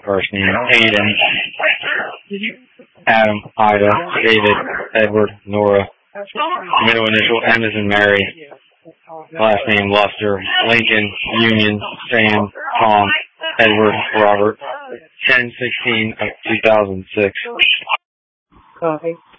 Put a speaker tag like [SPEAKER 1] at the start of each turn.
[SPEAKER 1] first name Aiden, Adam, Ida, David, Edward, Nora, middle initial M as in Mary, last name Luster, Lincoln, Union, Sam, Tom, Edward, Robert, 10/16/2006.